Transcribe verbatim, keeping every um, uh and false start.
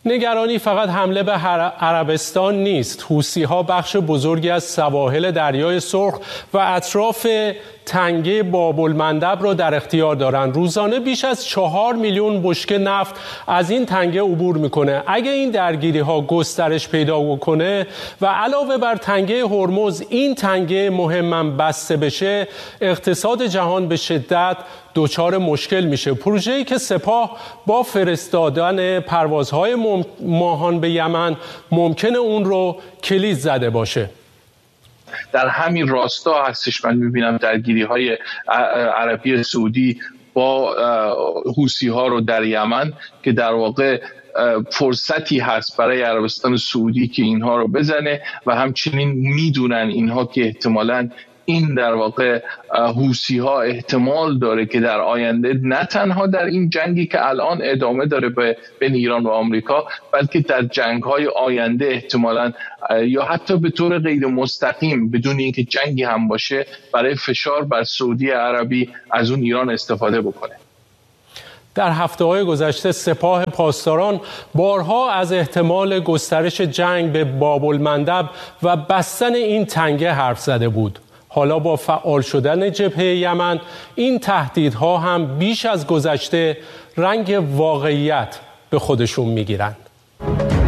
نگرانی فقط حمله به عربستان نیست. حوثی‌ها بخش بزرگی از سواحل دریای سرخ و اطراف تنگه باب المندب را در اختیار دارند. روزانه بیش از چهار میلیون بشکه نفت از این تنگه عبور میکنه. اگه این درگیری ها گسترش پیدا بکنه و علاوه بر تنگه هرمز این تنگه مهماً بسته بشه، اقتصاد جهان به شدت دچار مشکل میشه. پروژه‌ای که سپاه با فرستادن پروازهای ماهان به یمن ممکنه اون رو کلید زده باشه. در همین راستا هستش من میبینم درگیری های عربی سعودی با حوثی ها رو در یمن که در واقع فرصتی هست برای عربستان سعودی که اینها رو بزنه و همچنین میدونن اینها که احتمالاً این در واقع حوثی ها احتمال داره که در آینده نه تنها در این جنگی که الان ادامه داره بین ایران و آمریکا، بلکه در جنگ های آینده احتمالاً یا حتی به طور غیر مستقیم بدون اینکه جنگی هم باشه برای فشار بر سعودی عربی از اون ایران استفاده بکنه. در هفته‌های گذشته سپاه پاسداران بارها از احتمال گسترش جنگ به باب المندب و بستن این تنگه حرف زده بود. حالا با فعال شدن جبهه یمن این تهدیدها هم بیش از گذشته رنگ واقعیت به خودشون میگیرند.